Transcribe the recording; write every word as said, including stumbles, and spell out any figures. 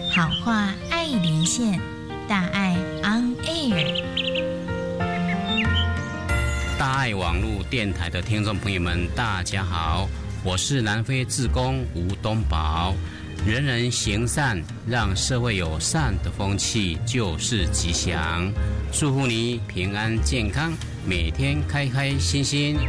好话爱连线，大爱 on air。 大爱网络电台的听众朋友们，大家好，我是南非志工吴东宝。人人行善，让社会有善的风气，就是吉祥。祝福你平安健康，每天开开心心。